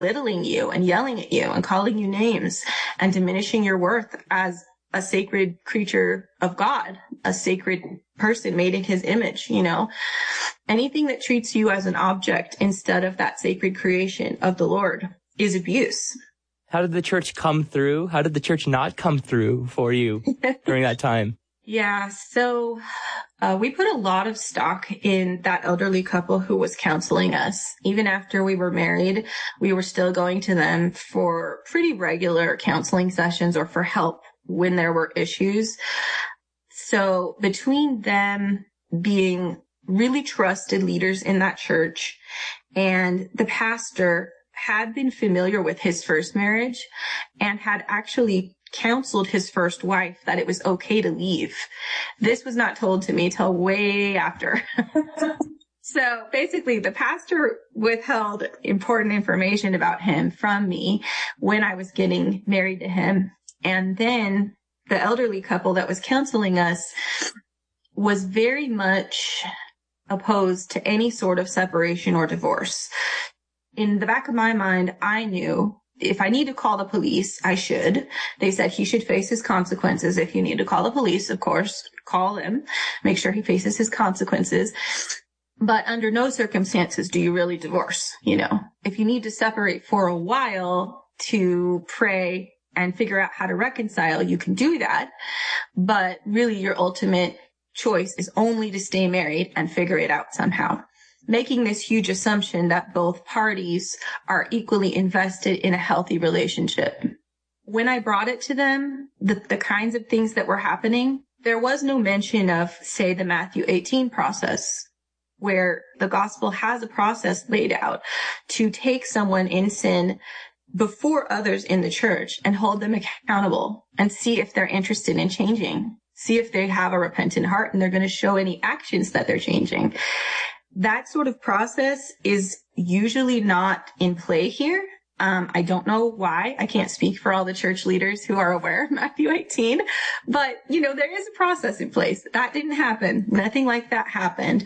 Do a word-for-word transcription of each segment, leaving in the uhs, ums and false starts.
belittling you and yelling at you and calling you names and diminishing your worth as a sacred creature of God, a sacred person made in his image, you know, anything that treats you as an object instead of that sacred creation of the Lord is abuse. How did the church come through? How did the church not come through for you during that time? Yeah, so uh, we put a lot of stock in that elderly couple who was counseling us. Even after we were married, we were still going to them for pretty regular counseling sessions or for help when there were issues. So between them being really trusted leaders in that church and the pastor had been familiar with his first marriage and had actually counseled his first wife that it was okay to leave. This was not told to me till way after. So basically, the pastor withheld important information about him from me when I was getting married to him. And then the elderly couple that was counseling us was very much opposed to any sort of separation or divorce. In the back of my mind, I knew if I need to call the police, I should. They said he should face his consequences. If you need to call the police, of course, call him. Make sure he faces his consequences. But under no circumstances do you really divorce. You know, if you need to separate for a while to pray and figure out how to reconcile, you can do that. But really your ultimate choice is only to stay married and figure it out somehow. Making this huge assumption that both parties are equally invested in a healthy relationship. When I brought it to them, the, the kinds of things that were happening, there was no mention of, say, the Matthew eighteen process, where the gospel has a process laid out to take someone in sin before others in the church and hold them accountable and see if they're interested in changing, see if they have a repentant heart and they're going to show any actions that they're changing. That sort of process is usually not in play here. Um, I don't know why. I can't speak for all the church leaders who are aware of Matthew eighteen, but, you know, there is a process in place. That didn't happen. Nothing like that happened.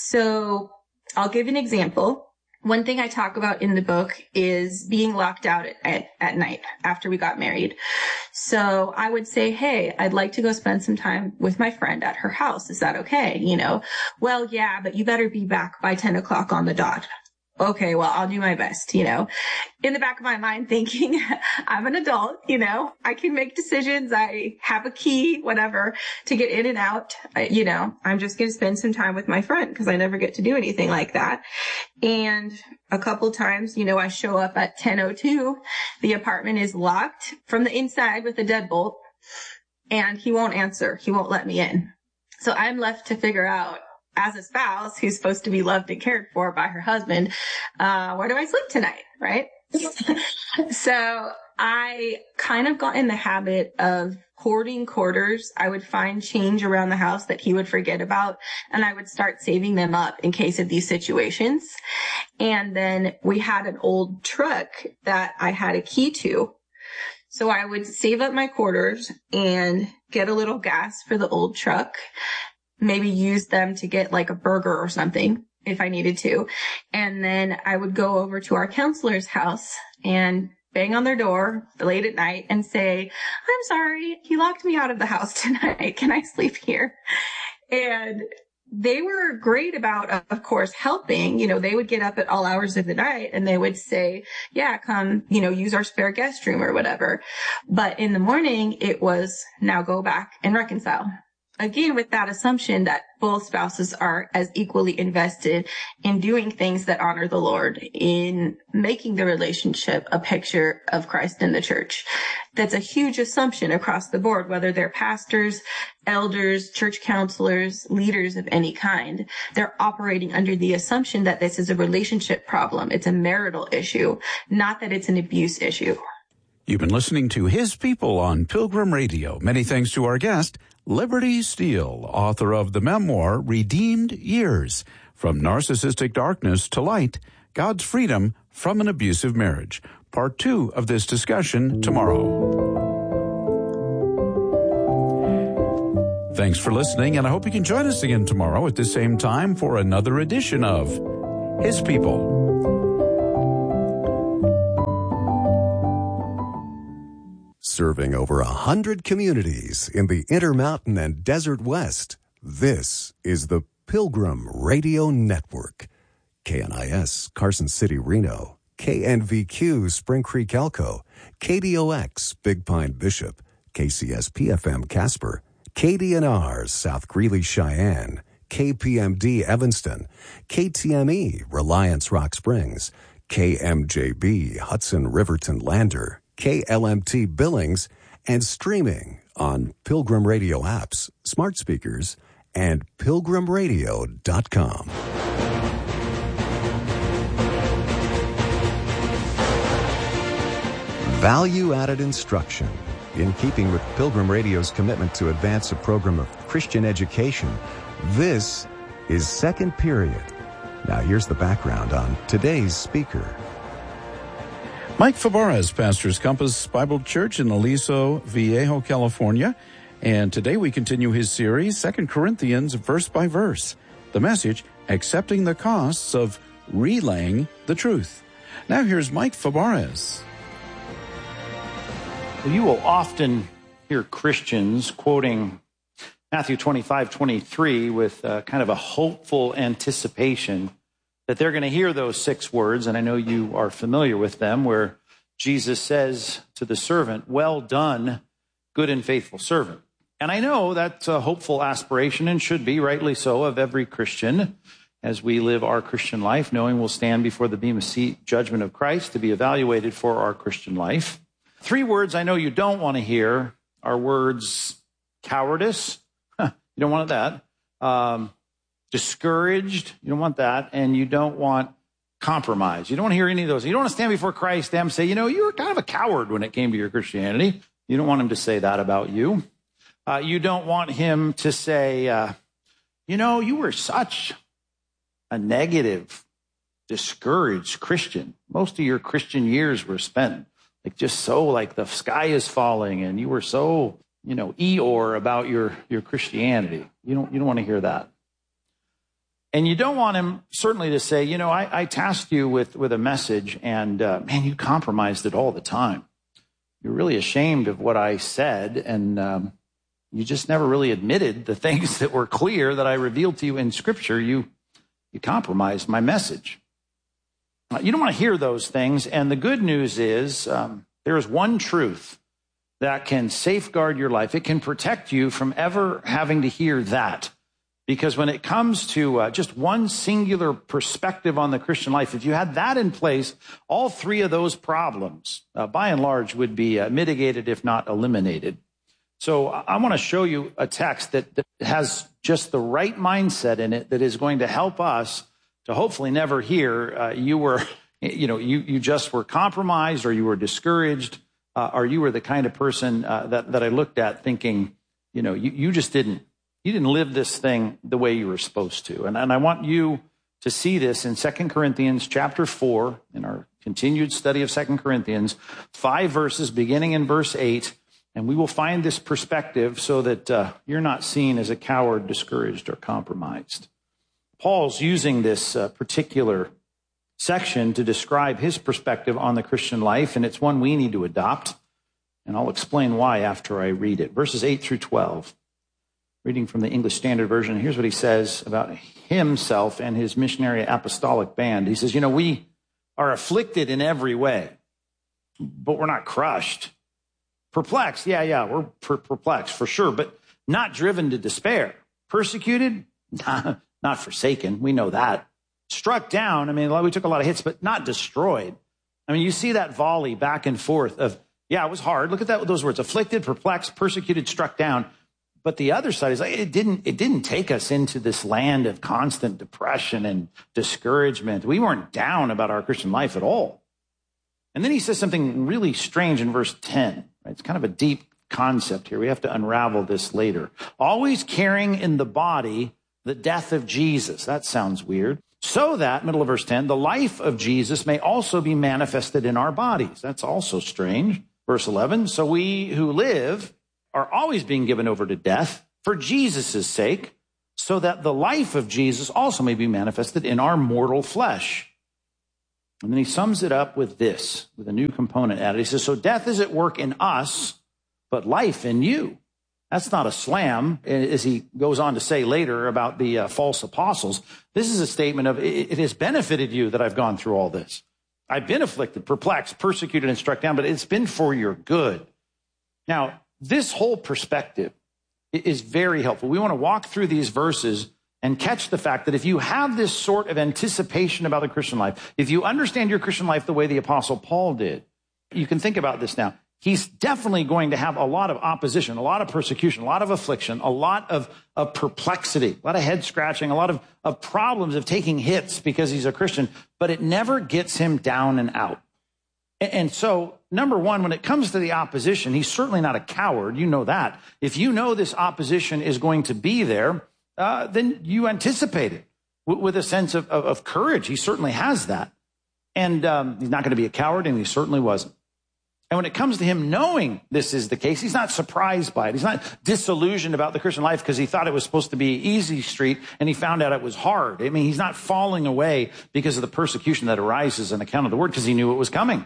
So I'll give an example. One thing I talk about in the book is being locked out at, at, at night after we got married. So I would say, hey, I'd like to go spend some time with my friend at her house. Is that okay? You know, well, yeah, but you better be back by ten o'clock on the dot. Okay, well, I'll do my best, you know, in the back of my mind thinking I'm an adult, you know, I can make decisions. I have a key, whatever, to get in and out. I, you know, I'm just going to spend some time with my friend because I never get to do anything like that. And a couple times, you know, I show up at ten oh two. The apartment is locked from the inside with a deadbolt and he won't answer. He won't let me in. So I'm left to figure out, as a spouse who's supposed to be loved and cared for by her husband, uh, where do I sleep tonight? Right? So I kind of got in the habit of hoarding quarters. I would find change around the house that he would forget about, and I would start saving them up in case of these situations. And then we had an old truck that I had a key to. So I would save up my quarters and get a little gas for the old truck, maybe use them to get like a burger or something if I needed to. And then I would go over to our counselor's house and bang on their door late at night and say, I'm sorry, he locked me out of the house tonight. Can I sleep here? And they were great about, of course, helping. You know, they would get up at all hours of the night and they would say, yeah, come, you know, use our spare guest room or whatever. But in the morning, it was now go back and reconcile. Again, with that assumption that both spouses are as equally invested in doing things that honor the Lord, in making the relationship a picture of Christ in the church. That's a huge assumption across the board, whether they're pastors, elders, church counselors, leaders of any kind. They're operating under the assumption that this is a relationship problem. It's a marital issue, not that it's an abuse issue. You've been listening to His People on Pilgrim Radio. Many thanks to our guest, Liberty Steele, author of the memoir Redeemed Years, From Narcissistic Darkness to Light, God's Freedom from an Abusive Marriage. Part two of this discussion tomorrow. Thanks for listening, and I hope you can join us again tomorrow at the same time for another edition of His People. Serving over a hundred communities in the Intermountain and Desert West, this is the Pilgrim Radio Network. K N I S, Carson City, Reno. K N V Q, Spring Creek, Elko. K D O X, Big Pine, Bishop. K C S P F M, Casper. K D N R, South Greeley, Cheyenne. K P M D, Evanston. K T M E, Reliance, Rock Springs. K M J B, Hudson, Riverton, Lander. K L M T, Billings. And streaming on Pilgrim Radio apps, smart speakers, and pilgrim radio dot com. Value-added instruction. In keeping with Pilgrim Radio's commitment to advance a program of Christian education, this is Second Period. Now here's the background on today's speaker. Mike Fabarez pastors Compass Bible Church in Aliso Viejo, California. And today we continue his series, Second Corinthians, verse by verse. The message, accepting the costs of relaying the truth. Now here's Mike Fabarez. Well, you will often hear Christians quoting Matthew twenty-five, twenty-three with uh, kind of a hopeful anticipation that they're going to hear those six words, and I know you are familiar with them, where Jesus says to the servant, "Well done, good and faithful servant." And I know that's a hopeful aspiration, and should be, rightly so, of every Christian as we live our Christian life, knowing we'll stand before the Bema Seat judgment of Christ to be evaluated for our Christian life. Three words I know you don't want to hear are words cowardice. You don't want that. Um, discouraged. You don't want that. And you don't want compromise. You don't want to hear any of those. You don't want to stand before Christ and say, you know, you were kind of a coward when it came to your Christianity. You don't want him to say that about you. Uh, you don't want him to say, uh, you know, you were such a negative, discouraged Christian. Most of your Christian years were spent like just so like the sky is falling and you were so, you know, Eeyore about your, your Christianity. You don't, you don't want to hear that. And you don't want him certainly to say, you know, I, I tasked you with, with a message and, uh, man, you compromised it all the time. You're really ashamed of what I said. And, um, you just never really admitted the things that were clear that I revealed to you in Scripture. You, you compromised my message. You don't want to hear those things. And the good news is um, there is one truth that can safeguard your life. It can protect you from ever having to hear that. Because when it comes to uh, just one singular perspective on the Christian life, if you had that in place, all three of those problems, uh, by and large, would be uh, mitigated, if not eliminated. So I want to show you a text that, that has just the right mindset in it that is going to help us to hopefully never hear uh, you were, you know, you, you just were compromised or you were discouraged uh, or you were the kind of person uh, that, that I looked at thinking, you know, you, you just didn't, you didn't live this thing the way you were supposed to. And, and I want you to see this in Second Corinthians chapter four, in our continued study of Second Corinthians, five verses beginning in verse eight. And we will find this perspective so that uh, you're not seen as a coward, discouraged, or compromised. Paul's using this uh, particular section to describe his perspective on the Christian life, and it's one we need to adopt. And I'll explain why after I read it. Verses eight through twelve. Reading from the English Standard Version, here's what he says about himself and his missionary apostolic band. He says, you know, we are afflicted in every way, but we're not crushed. Perplexed, yeah, yeah, we're per- perplexed for sure, but not driven to despair. Persecuted, not, not forsaken, we know that. Struck down, I mean, we took a lot of hits, but not destroyed. I mean, you see that volley back and forth of, yeah, it was hard. Look at that, those words, afflicted, perplexed, persecuted, struck down. But the other side is like, it didn't, it didn't take us into this land of constant depression and discouragement. We weren't down about our Christian life at all. And then he says something really strange in verse ten. Right? It's kind of a deep concept here. We have to unravel this later. Always carrying in the body the death of Jesus. That sounds weird. So that, middle of verse ten, the life of Jesus may also be manifested in our bodies. That's also strange. Verse eleven, so we who live are always being given over to death for Jesus' sake, so that the life of Jesus also may be manifested in our mortal flesh. And then he sums it up with this, with a new component added. He says, so death is at work in us, but life in you. That's not a slam, as he goes on to say later about the uh, false apostles. This is a statement of, it, it has benefited you that I've gone through all this. I've been afflicted, perplexed, persecuted, and struck down, but it's been for your good. Now, this whole perspective is very helpful. We want to walk through these verses and catch the fact that if you have this sort of anticipation about the Christian life, if you understand your Christian life the way the Apostle Paul did, you can think about this now. He's definitely going to have a lot of opposition, a lot of persecution, a lot of affliction, a lot of, of perplexity, a lot of head scratching, a lot of, of problems of taking hits because he's a Christian, but it never gets him down and out. And, and so, number one, when it comes to the opposition, he's certainly not a coward. You know that. If you know this opposition is going to be there, uh, then you anticipate it with, with a sense of, of, of courage. He certainly has that. And um, he's not going to be a coward, and he certainly wasn't. And when it comes to him knowing this is the case, he's not surprised by it. He's not disillusioned about the Christian life because he thought it was supposed to be easy street and he found out it was hard. I mean, he's not falling away because of the persecution that arises on account of the word because he knew it was coming.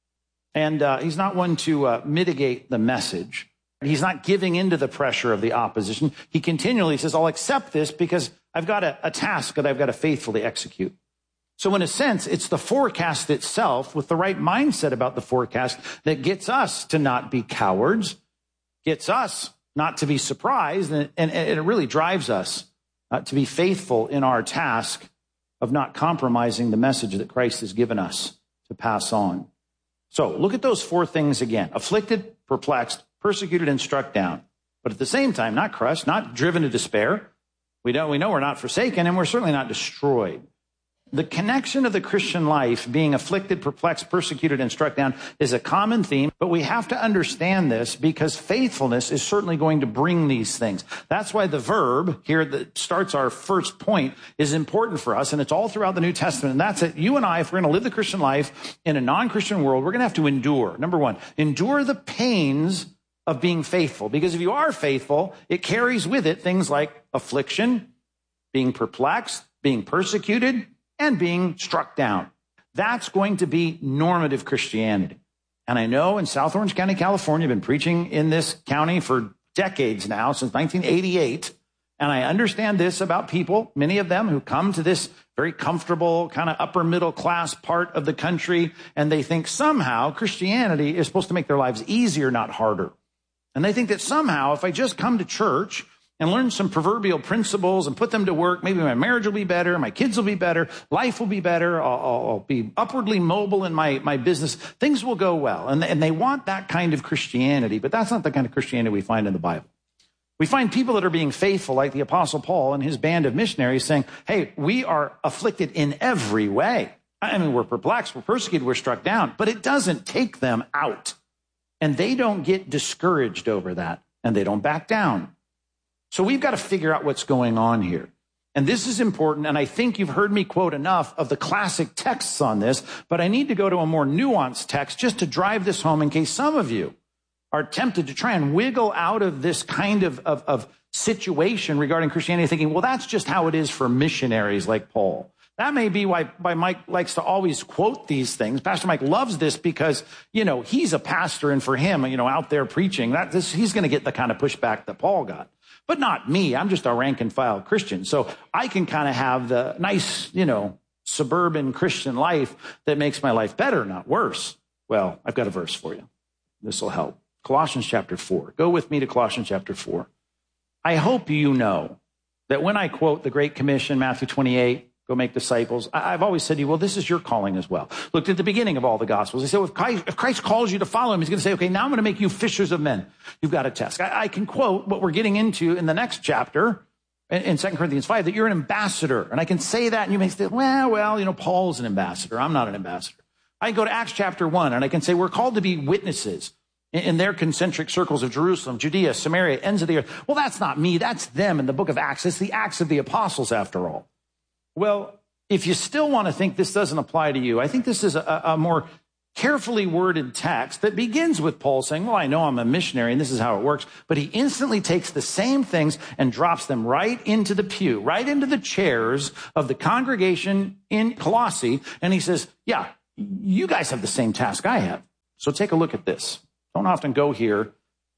And uh, he's not one to uh, mitigate the message. He's not giving into the pressure of the opposition. He continually says, I'll accept this because I've got a, a task that I've got to faithfully execute. So in a sense, it's the forecast itself with the right mindset about the forecast that gets us to not be cowards, gets us not to be surprised, and, and, and it really drives us uh, to be faithful in our task of not compromising the message that Christ has given us to pass on. So look at those four things again: afflicted, perplexed, persecuted, and struck down. But at the same time, not crushed, not driven to despair. We know, we know we're not forsaken, and we're certainly not destroyed. The connection of the Christian life, being afflicted, perplexed, persecuted, and struck down, is a common theme, but we have to understand this because faithfulness is certainly going to bring these things. That's why the verb here that starts our first point is important for us, and it's all throughout the New Testament, and that's it. You and I, if we're going to live the Christian life in a non-Christian world, we're going to have to endure. Number one, endure the pains of being faithful, because if you are faithful, it carries with it things like affliction, being perplexed, being persecuted, and being struck down. That's going to be normative Christianity. And I know in South Orange County, California, I've been preaching in this county for decades now, since nineteen eighty-eight. And I understand this about people, many of them who come to this very comfortable, kind of upper middle class part of the country, and they think somehow Christianity is supposed to make their lives easier, not harder. And they think that somehow if I just come to church and learn some proverbial principles and put them to work, maybe my marriage will be better, my kids will be better, life will be better, I'll, I'll, I'll be upwardly mobile in my, my business, things will go well. And, and they want that kind of Christianity, but that's not the kind of Christianity we find in the Bible. We find people that are being faithful, like the Apostle Paul and his band of missionaries, saying, hey, we are afflicted in every way. I mean, we're perplexed, we're persecuted, we're struck down, but it doesn't take them out. And they don't get discouraged over that, and they don't back down. So we've got to figure out what's going on here. And this is important, and I think you've heard me quote enough of the classic texts on this, but I need to go to a more nuanced text just to drive this home in case some of you are tempted to try and wiggle out of this kind of, of, of situation regarding Christianity, thinking, well, that's just how it is for missionaries like Paul. That may be why, why Mike likes to always quote these things. Pastor Mike loves this because, you know, he's a pastor, and for him, you know, out there preaching, that this, he's going to get the kind of pushback that Paul got. But not me. I'm just a rank and file Christian. So I can kind of have the nice, you know, suburban Christian life that makes my life better, not worse. Well, I've got a verse for you. This will help. Colossians chapter four. Go with me to Colossians chapter four. I hope you know that when I quote the Great Commission, Matthew twenty-eight, go make disciples, I've always said to you, well, this is your calling as well. Look at the beginning of all the Gospels. They say, well, if Christ, if Christ calls you to follow him, he's going to say, okay, now I'm going to make you fishers of men. You've got a task. I, I can quote what we're getting into in the next chapter in, in Second Corinthians five, that you're an ambassador. And I can say that, and you may say, well, well, you know, Paul's an ambassador. I'm not an ambassador. I can go to Acts chapter one, and I can say we're called to be witnesses in, in their concentric circles of Jerusalem, Judea, Samaria, ends of the earth. Well, that's not me. That's them in the book of Acts. It's the Acts of the Apostles, after all. Well, if you still want to think this doesn't apply to you, I think this is a, a more carefully worded text that begins with Paul saying, well, I know I'm a missionary and this is how it works, but he instantly takes the same things and drops them right into the pew, right into the chairs of the congregation in Colossae. And he says, yeah, you guys have the same task I have. So take a look at this. Don't often go here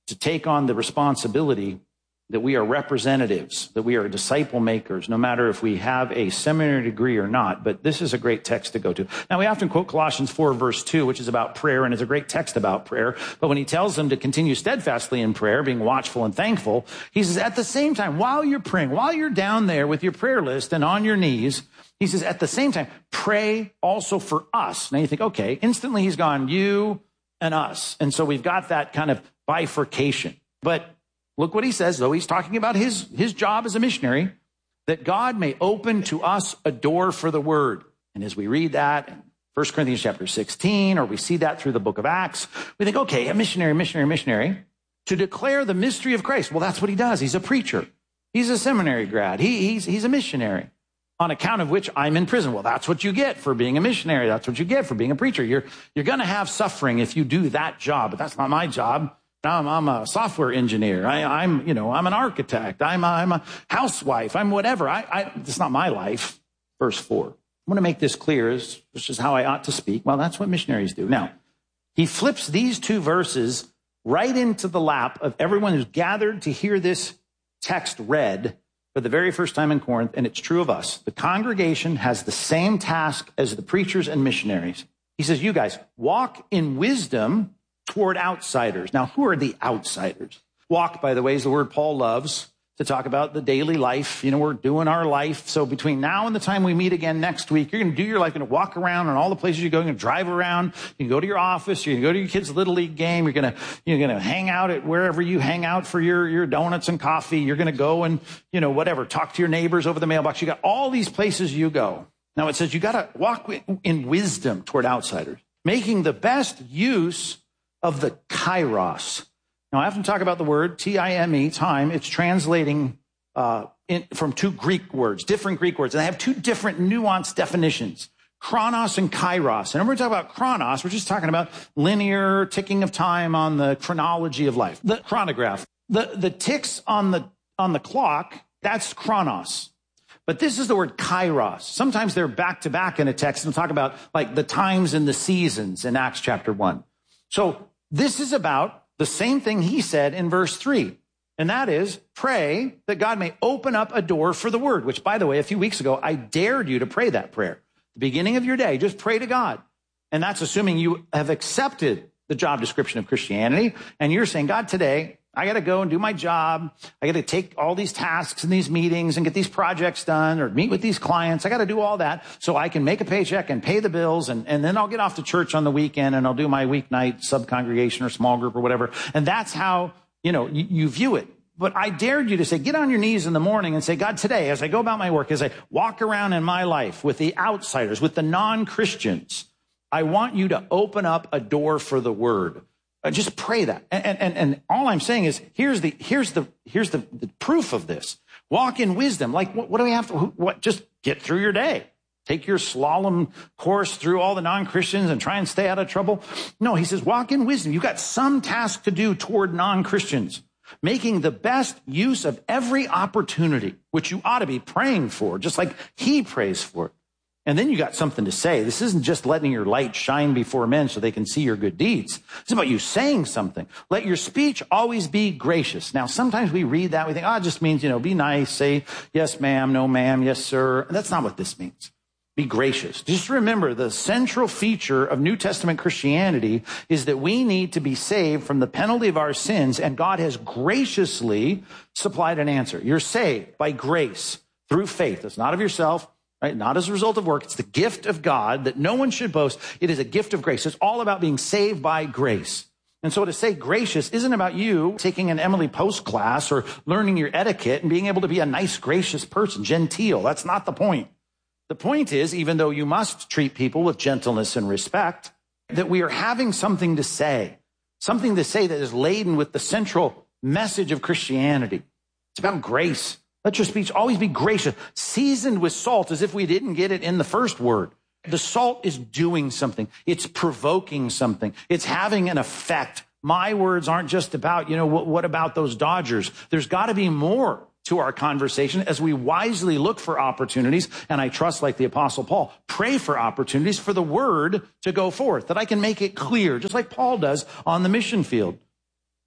to take on the responsibility that we are representatives, that we are disciple makers, no matter if we have a seminary degree or not. But this is a great text to go to. Now, we often quote Colossians four, verse two, which is about prayer, and it's a great text about prayer. But when he tells them to continue steadfastly in prayer, being watchful and thankful, he says, at the same time, while you're praying, while you're down there with your prayer list and on your knees, he says, at the same time, pray also for us. Now you think, okay, instantly he's gone, you and us. And so we've got that kind of bifurcation. But look what he says, though. He's talking about his, his job as a missionary, that God may open to us a door for the word. And as we read that in First Corinthians chapter sixteen, or we see that through the book of Acts, we think, okay, a missionary, missionary, missionary, to declare the mystery of Christ. Well, that's what he does. He's a preacher. He's a seminary grad. He, he's, he's a missionary, on account of which I'm in prison. Well, that's what you get for being a missionary. That's what you get for being a preacher. You're, you're going to have suffering if you do that job, but that's not my job. I'm, I'm a software engineer. I, I'm, you know, I'm an architect. I'm, I'm a housewife. I'm whatever. I, I, it's not my life. Verse four. I want to make this clear. This is how I ought to speak. Well, that's what missionaries do. Now, he flips these two verses right into the lap of everyone who's gathered to hear this text read for the very first time in Corinth, and it's true of us. The congregation has the same task as the preachers and missionaries. He says, you guys, walk in wisdom toward outsiders. Now, who are the outsiders? Walk, by the way, is the word Paul loves to talk about the daily life. You know, we're doing our life. So between now and the time we meet again next week, you're going to do your life. You're going to walk around in all the places you go. You're going to drive around. You can go to your office. You're going to go to your kid's Little League game. You're going to, you're going to hang out at wherever you hang out for your, your donuts and coffee. You're going to go and, you know, whatever, talk to your neighbors over the mailbox. You got all these places you go. Now it says you got to walk in wisdom toward outsiders, making the best use of the kairos. Now, I often talk about the word T I M E, time. It's translating uh, in, from two Greek words, different Greek words, and they have two different nuanced definitions, chronos and kairos. And when we're talking about chronos, we're just talking about linear ticking of time on the chronology of life, the chronograph. The, the ticks on the, on the clock, that's chronos. But this is the word kairos. Sometimes they're back to back in a text. We'll talk about like the times and the seasons in Acts chapter one. So this is about the same thing he said in verse three, and that is pray that God may open up a door for the word, which, by the way, a few weeks ago, I dared you to pray that prayer. The beginning of your day, just pray to God. And that's assuming you have accepted the job description of Christianity, and you're saying, God, today, I got to go and do my job. I got to take all these tasks and these meetings and get these projects done or meet with these clients. I got to do all that so I can make a paycheck and pay the bills. And, and then I'll get off to church on the weekend and I'll do my weeknight sub-congregation or small group or whatever. And that's how, you know, you, you view it. But I dared you to say, get on your knees in the morning and say, God, today, as I go about my work, as I walk around in my life with the outsiders, with the non-Christians, I want you to open up a door for the word. Uh, just pray that. And, and, and all I'm saying is, here's the, here's the, here's the, the proof of this. Walk in wisdom. Like, what, what do we have to, what, just get through your day. Take your slalom course through all the non-Christians and try and stay out of trouble. No, he says, walk in wisdom. You've got some task to do toward non-Christians, making the best use of every opportunity, which you ought to be praying for, just like he prays for it. And then you got something to say. This isn't just letting your light shine before men so they can see your good deeds. It's about you saying something. Let your speech always be gracious. Now, sometimes we read that, we think, oh, it just means, you know, be nice, say, yes, ma'am, no, ma'am, yes, sir. That's not what this means. Be gracious. Just remember, the central feature of New Testament Christianity is that we need to be saved from the penalty of our sins, and God has graciously supplied an answer. You're saved by grace through faith. It's not of yourself. Right? Not as a result of work. It's the gift of God that no one should boast. It is a gift of grace. It's all about being saved by grace. And so to say gracious isn't about you taking an Emily Post class or learning your etiquette and being able to be a nice, gracious person, genteel. That's not the point. The point is, even though you must treat people with gentleness and respect, that we are having something to say, something to say that is laden with the central message of Christianity. It's about grace. Let your speech always be gracious, seasoned with salt, as if we didn't get it in the first word. The salt is doing something. It's provoking something. It's having an effect. My words aren't just about, you know, what, what about those Dodgers? There's got to be more to our conversation as we wisely look for opportunities. And I trust, like the Apostle Paul, pray for opportunities for the word to go forth, that I can make it clear, just like Paul does on the mission field.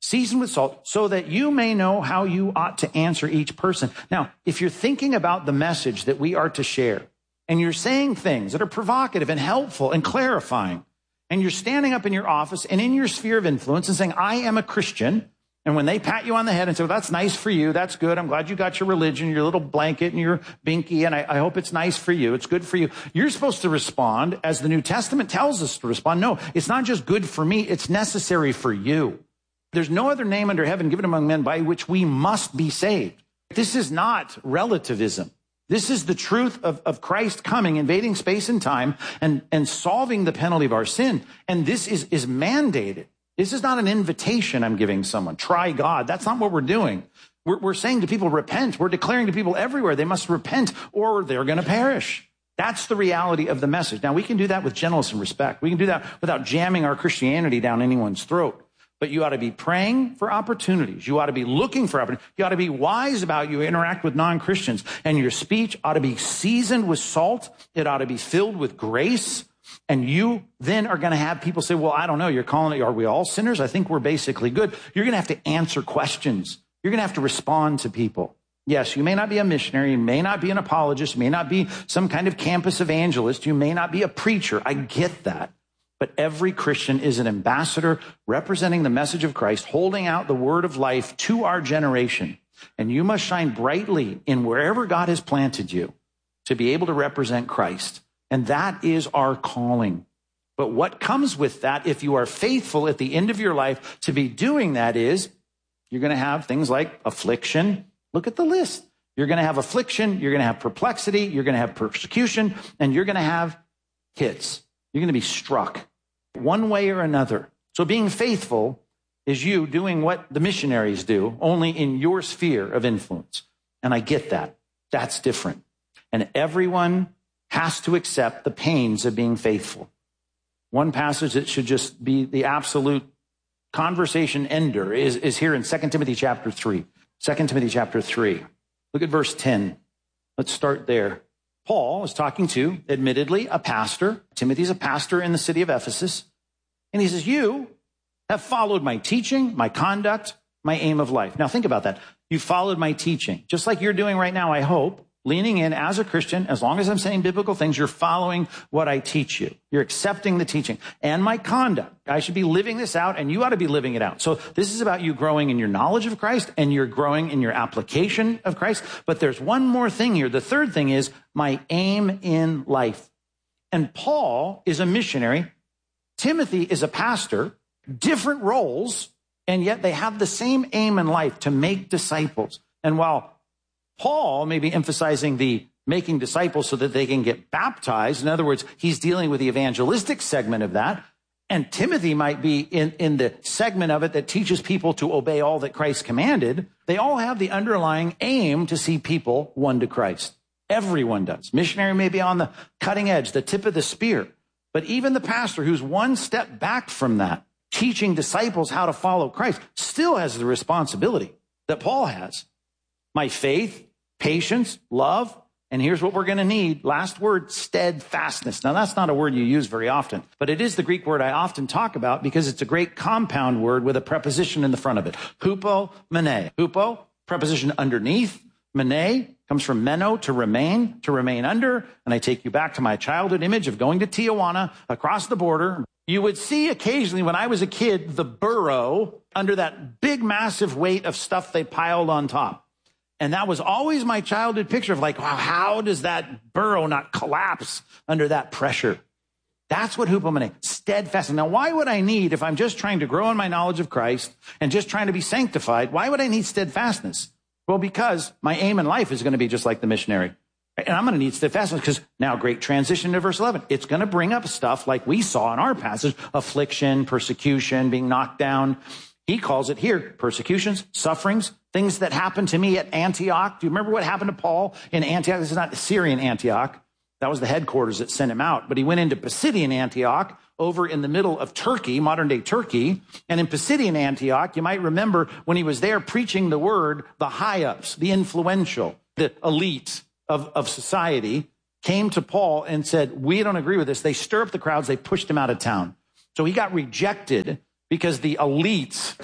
seasoned with salt, so that you may know how you ought to answer each person. Now, if you're thinking about the message that we are to share, and you're saying things that are provocative and helpful and clarifying, and you're standing up in your office and in your sphere of influence and saying, I am a Christian, and when they pat you on the head and say, well, that's nice for you, that's good, I'm glad you got your religion, your little blanket and your binky, and I, I hope it's nice for you, it's good for you, you're supposed to respond as the New Testament tells us to respond. No, it's not just good for me, it's necessary for you. There's no other name under heaven given among men by which we must be saved. This is not relativism. This is the truth of, of Christ coming, invading space and time, and, and solving the penalty of our sin. And this is, is mandated. This is not an invitation I'm giving someone. Try God. That's not what we're doing. We're, we're saying to people, repent. We're declaring to people everywhere they must repent or they're going to perish. That's the reality of the message. Now, we can do that with gentleness and respect. We can do that without jamming our Christianity down anyone's throat. But you ought to be praying for opportunities. You ought to be looking for opportunities. You ought to be wise about you interact with non-Christians. And your speech ought to be seasoned with salt. It ought to be filled with grace. And you then are going to have people say, well, I don't know. You're calling it, are we all sinners? I think we're basically good. You're going to have to answer questions. You're going to have to respond to people. Yes, you may not be a missionary. You may not be an apologist. You may not be some kind of campus evangelist. You may not be a preacher. I get that. But every Christian is an ambassador representing the message of Christ, holding out the word of life to our generation. And you must shine brightly in wherever God has planted you to be able to represent Christ. And that is our calling. But what comes with that, if you are faithful at the end of your life to be doing that, is you're going to have things like affliction. Look at the list. You're going to have affliction. You're going to have perplexity. You're going to have persecution. And you're going to have hits. You're going to be struck one way or another. So being faithful is you doing what the missionaries do, only in your sphere of influence. And I get that. That's different. And everyone has to accept the pains of being faithful. One passage that should just be the absolute conversation ender is, is here in Second Timothy chapter three. Second Timothy chapter three. Look at verse ten. Let's start there. Paul is talking to, admittedly, a pastor. Timothy's a pastor in the city of Ephesus. And he says, you have followed my teaching, my conduct, my aim of life. Now think about that. You followed my teaching, just like you're doing right now, I hope, leaning in as a Christian. As long as I'm saying biblical things, you're following what I teach you. You're accepting the teaching and my conduct. I should be living this out and you ought to be living it out. So this is about you growing in your knowledge of Christ and you're growing in your application of Christ. But there's one more thing here. The third thing is my aim in life. And Paul is a missionary. Timothy is a pastor, different roles, and yet they have the same aim in life, to make disciples. And while Paul may be emphasizing the making disciples so that they can get baptized, in other words, he's dealing with the evangelistic segment of that, and Timothy might be in, in the segment of it that teaches people to obey all that Christ commanded, they all have the underlying aim to see people won to Christ. Everyone does. Missionary may be on the cutting edge, the tip of the spear. But even the pastor who's one step back from that, teaching disciples how to follow Christ, still has the responsibility that Paul has. My faith, patience, love, and here's what we're going to need. Last word, steadfastness. Now, that's not a word you use very often, but it is the Greek word I often talk about because it's a great compound word with a preposition in the front of it. Hupo, mene. Hupo, preposition underneath. Mene comes from meno, to remain, to remain under. And I take you back to my childhood image of going to Tijuana across the border. You would see occasionally when I was a kid, the burro under that big, massive weight of stuff they piled on top. And that was always my childhood picture of like, wow, how does that burro not collapse under that pressure? That's what hupomene, steadfast. Now, why would I need, if I'm just trying to grow in my knowledge of Christ and just trying to be sanctified, why would I need steadfastness? Well, because my aim in life is going to be just like the missionary. And I'm going to need steadfastness because now, great transition to verse eleven. It's going to bring up stuff like we saw in our passage, affliction, persecution, being knocked down. He calls it here, persecutions, sufferings, things that happened to me at Antioch. Do you remember what happened to Paul in Antioch? This is not Syrian Antioch. That was the headquarters that sent him out. But he went into Pisidian Antioch over in the middle of Turkey, modern day Turkey. And in Pisidian Antioch, you might remember when he was there preaching the word, the high-ups, the influential, the elite of, of society came to Paul and said, we don't agree with this. They stir up the crowds. They pushed him out of town. So he got rejected because the elites thought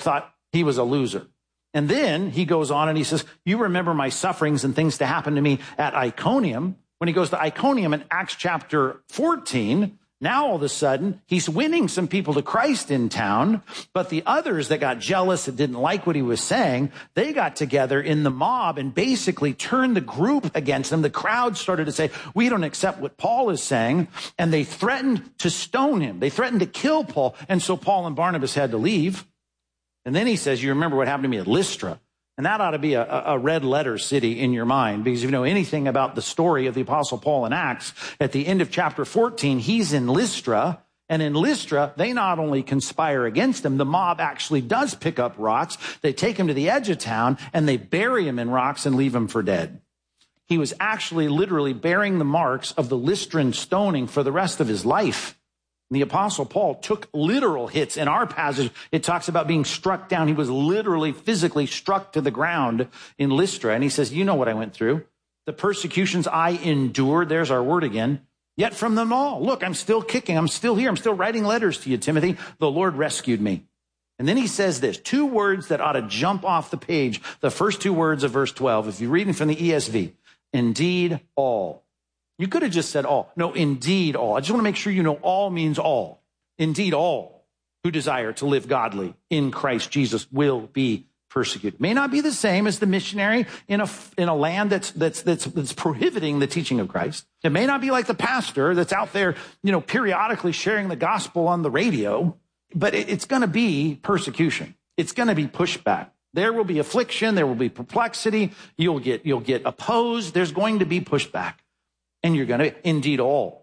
He was a loser. And then he goes on and he says, you remember my sufferings and things to happen to me at Iconium. When he goes to Iconium in Acts chapter fourteen, now all of a sudden he's winning some people to Christ in town, but the others that got jealous, that didn't like what he was saying, they got together in the mob and basically turned the group against him. The crowd started to say, we don't accept what Paul is saying, and they threatened to stone him. They threatened to kill Paul, and so Paul and Barnabas had to leave. And then he says, you remember what happened to me at Lystra? And that ought to be a, a red letter city in your mind, because if you know anything about the story of the Apostle Paul in Acts, at the end of chapter fourteen, he's in Lystra. And in Lystra, they not only conspire against him, the mob actually does pick up rocks. They take him to the edge of town and they bury him in rocks and leave him for dead. He was actually literally bearing the marks of the Lystran stoning for the rest of his life. The Apostle Paul took literal hits. In our passage, it talks about being struck down. He was literally, physically struck to the ground in Lystra. And he says, you know what I went through. The persecutions I endured, there's our word again, yet from them all. Look, I'm still kicking. I'm still here. I'm still writing letters to you, Timothy. The Lord rescued me. And then he says this, two words that ought to jump off the page. The first two words of verse twelve, if you're reading from the E S V, indeed all. You could have just said all. No, indeed all. I just want to make sure you know all means all. Indeed all who desire to live godly in Christ Jesus will be persecuted. May not be the same as the missionary in a, in a land that's, that's, that's, that's prohibiting the teaching of Christ. It may not be like the pastor that's out there, you know, periodically sharing the gospel on the radio, but it, it's going to be persecution. It's going to be pushback. There will be affliction. There will be perplexity. You'll get, you'll get opposed. There's going to be pushback. And you're going to, indeed all.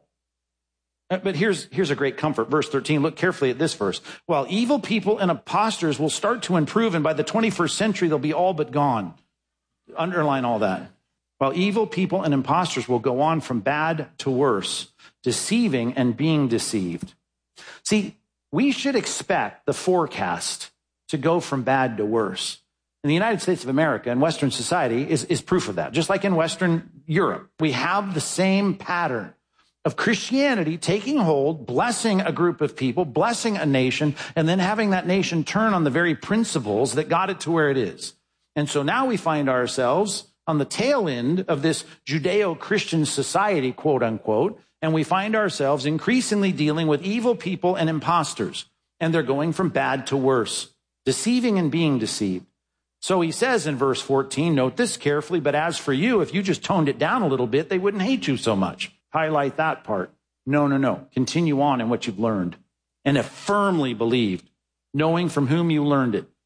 But here's, here's a great comfort. Verse thirteen, look carefully at this verse. While evil people and imposters will start to improve, and by the twenty-first century, they'll be all but gone. Underline all that. While evil people and imposters will go on from bad to worse, deceiving and being deceived. See, we should expect the forecast to go from bad to worse. In the United States of America and Western society is, is proof of that. Just like in Western Europe, we have the same pattern of Christianity taking hold, blessing a group of people, blessing a nation, and then having that nation turn on the very principles that got it to where it is. And so now we find ourselves on the tail end of this Judeo-Christian society, quote unquote, and we find ourselves increasingly dealing with evil people and imposters, and they're going from bad to worse, deceiving and being deceived. So he says in verse fourteen, note this carefully, but as for you, if you just toned it down a little bit, they wouldn't hate you so much. Highlight that part. No, no, no. Continue on in what you've learned and have firmly believed, knowing from whom you learned it.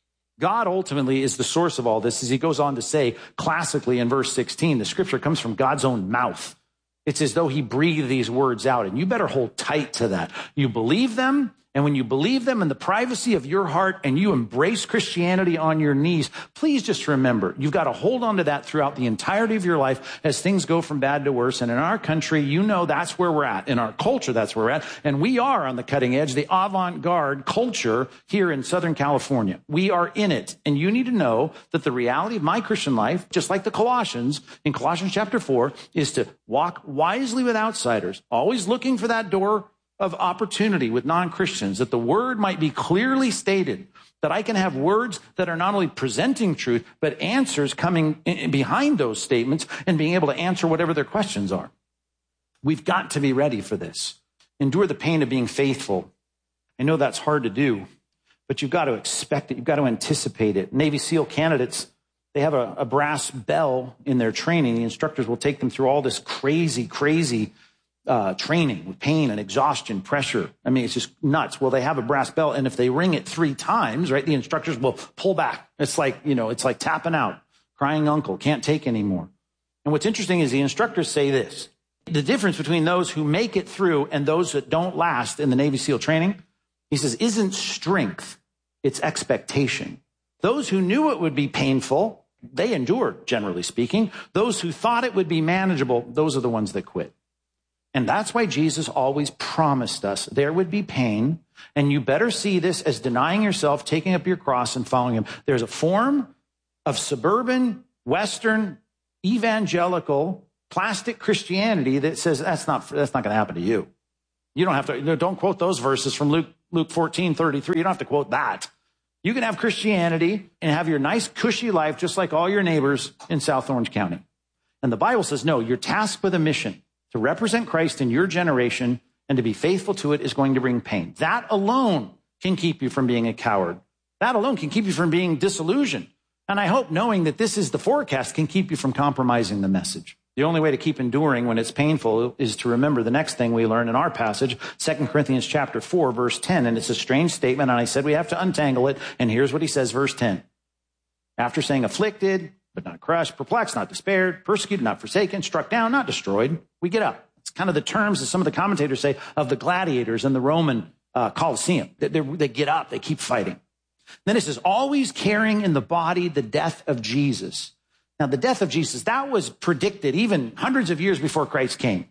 God ultimately is the source of all this, as he goes on to say classically in verse sixteen, the scripture comes from God's own mouth. It's as though he breathed these words out, and you better hold tight to that. You believe them. And when you believe them in the privacy of your heart and you embrace Christianity on your knees, please just remember, you've got to hold on to that throughout the entirety of your life as things go from bad to worse. And in our country, you know that's where we're at. In our culture, that's where we're at. And we are on the cutting edge, the avant-garde culture here in Southern California. We are in it. And you need to know that the reality of my Christian life, just like the Colossians, in Colossians chapter four, is to walk wisely with outsiders, always looking for that door of opportunity with non-Christians, that the word might be clearly stated, that I can have words that are not only presenting truth, but answers coming in behind those statements and being able to answer whatever their questions are. We've got to be ready for this. Endure the pain of being faithful. I know that's hard to do, but you've got to expect it. You've got to anticipate it. Navy SEAL candidates, they have a, a brass bell in their training. The instructors will take them through all this crazy, crazy Uh, training with pain and exhaustion, pressure. I mean, it's just nuts. Well, they have a brass bell, and if they ring it three times, right, the instructors will pull back. It's like, you know, it's like tapping out, crying uncle, can't take anymore. And what's interesting is the instructors say this. The difference between those who make it through and those that don't last in the Navy SEAL training, he says, isn't strength, it's expectation. Those who knew it would be painful, they endured, generally speaking. Those who thought it would be manageable, those are the ones that quit. And that's why Jesus always promised us there would be pain, and you better see this as denying yourself, taking up your cross, and following him. There's a form of suburban, Western, evangelical, plastic Christianity that says that's not that's not going to happen to you. You don't have to, don't quote those verses from Luke, Luke fourteen thirty-three. You don't have to quote that. You can have Christianity and have your nice, cushy life just like all your neighbors in South Orange County. And the Bible says, no, you're tasked with a mission to represent Christ in your generation, and to be faithful to it is going to bring pain. That alone can keep you from being a coward. That alone can keep you from being disillusioned. And I hope knowing that this is the forecast can keep you from compromising the message. The only way to keep enduring when it's painful is to remember the next thing we learn in our passage, Second Corinthians chapter four, verse ten. And it's a strange statement, and I said we have to untangle it. And here's what he says, verse ten. After saying afflicted, but not crushed, perplexed, not despaired, persecuted, not forsaken, struck down, not destroyed, we get up. It's kind of the terms that some of the commentators say of the gladiators in the Roman uh, Colosseum. They, they get up, they keep fighting. Then it says, always carrying in the body the death of Jesus. Now, the death of Jesus, that was predicted even hundreds of years before Christ came.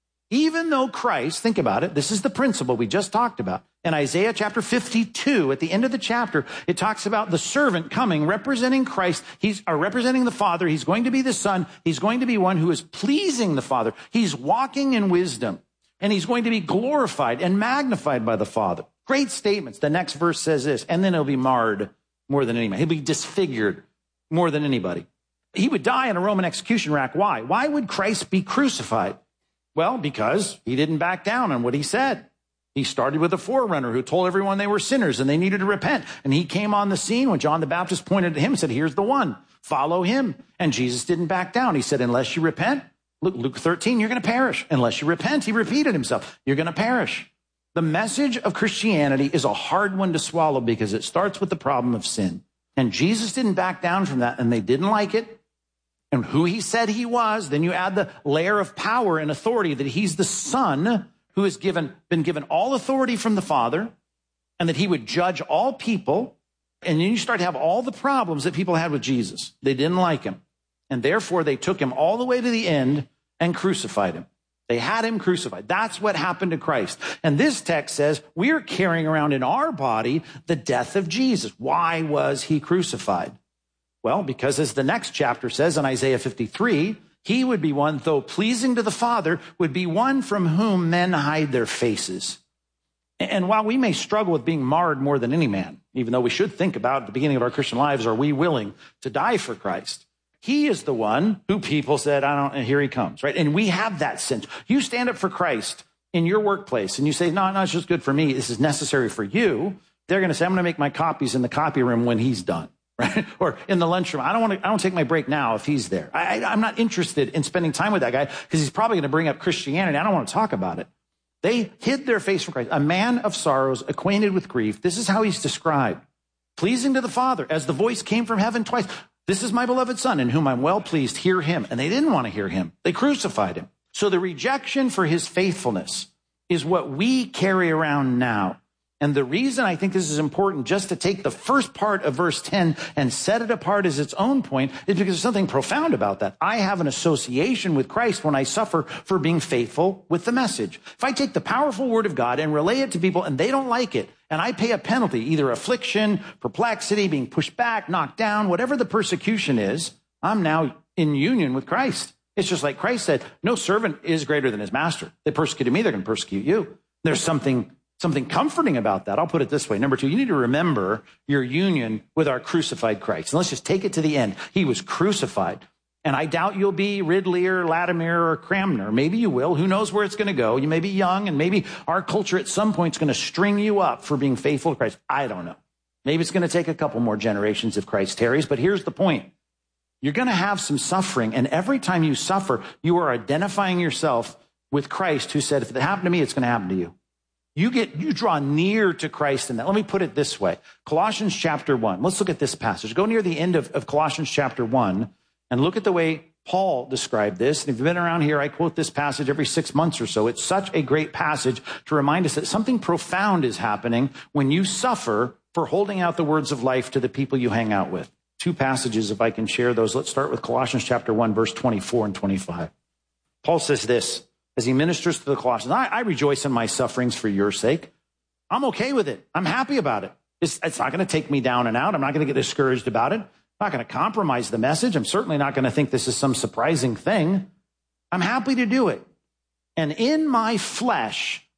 Even though Christ, think about it, this is the principle we just talked about. In Isaiah chapter fifty-two, at the end of the chapter, it talks about the servant coming, representing Christ. He's uh, representing the Father. He's going to be the Son. He's going to be one who is pleasing the Father. He's walking in wisdom, and he's going to be glorified and magnified by the Father. Great statements. The next verse says this, and then he'll be marred more than anybody. He'll be disfigured more than anybody. He would die in a Roman execution rack. Why? Why would Christ be crucified? Well, because he didn't back down on what he said. He started with a forerunner who told everyone they were sinners and they needed to repent. And he came on the scene when John the Baptist pointed to him and said, here's the one, follow him. And Jesus didn't back down. He said, unless you repent, Luke, Luke thirteen, you're going to perish. Unless you repent, he repeated himself, you're going to perish. The message of Christianity is a hard one to swallow because it starts with the problem of sin. And Jesus didn't back down from that, and they didn't like it. And who he said he was, then you add the layer of power and authority that he's the Son who has given, been given all authority from the Father, and that he would judge all people. And then you start to have all the problems that people had with Jesus. They didn't like him. And therefore they took him all the way to the end and crucified him. They had him crucified. That's what happened to Christ. And this text says we're carrying around in our body the death of Jesus. Why was he crucified? Well, because as the next chapter says in Isaiah fifty-three, he would be one, though pleasing to the Father, would be one from whom men hide their faces. And while we may struggle with being marred more than any man, even though we should think about at the beginning of our Christian lives, are we willing to die for Christ? He is the one who people said, I don't, and here he comes, right? And we have that sense. You stand up for Christ in your workplace and you say, no, no, it's just good for me. This is necessary for you. They're going to say, I'm going to make my copies in the copy room when he's done. Right? Or in the lunchroom. I don't want to, I don't take my break now if he's there. I, I, I'm not interested in spending time with that guy because he's probably going to bring up Christianity. I don't want to talk about it. They hid their face from Christ. A man of sorrows, acquainted with grief. This is how he's described. Pleasing to the Father, as the voice came from heaven twice. This is my beloved Son in whom I'm well pleased. Hear him. And they didn't want to hear him. They crucified him. So the rejection for his faithfulness is what we carry around now. And the reason I think this is important just to take the first part of verse ten and set it apart as its own point is because there's something profound about that. I have an association with Christ when I suffer for being faithful with the message. If I take the powerful word of God and relay it to people and they don't like it, and I pay a penalty, either affliction, perplexity, being pushed back, knocked down, whatever the persecution is, I'm now in union with Christ. It's just like Christ said, no servant is greater than his master. They persecuted me, they're going to persecute you. There's something Something comforting about that. I'll put it this way. Number two, you need to remember your union with our crucified Christ. And let's just take it to the end. He was crucified. And I doubt you'll be Ridley or Latimer or Cramner. Maybe you will. Who knows where it's going to go? You may be young, and maybe our culture at some point is going to string you up for being faithful to Christ. I don't know. Maybe it's going to take a couple more generations if Christ tarries. But here's the point. You're going to have some suffering. And every time you suffer, you are identifying yourself with Christ, who said, if it happened to me, it's going to happen to you. You get, you draw near to Christ in that. Let me put it this way. Colossians chapter one. Let's look at this passage. Go near the end of, of Colossians chapter one and look at the way Paul described this. And if you've been around here, I quote this passage every six months or so. It's such a great passage to remind us that something profound is happening when you suffer for holding out the words of life to the people you hang out with. Two passages, if I can share those. Let's start with Colossians chapter one, verse twenty-four and twenty-five. Paul says this. As he ministers to the Colossians, I, I rejoice in my sufferings for your sake. I'm okay with it. I'm happy about it. It's, it's not going to take me down and out. I'm not going to get discouraged about it. I'm not going to compromise the message. I'm certainly not going to think this is some surprising thing. I'm happy to do it. And in my flesh,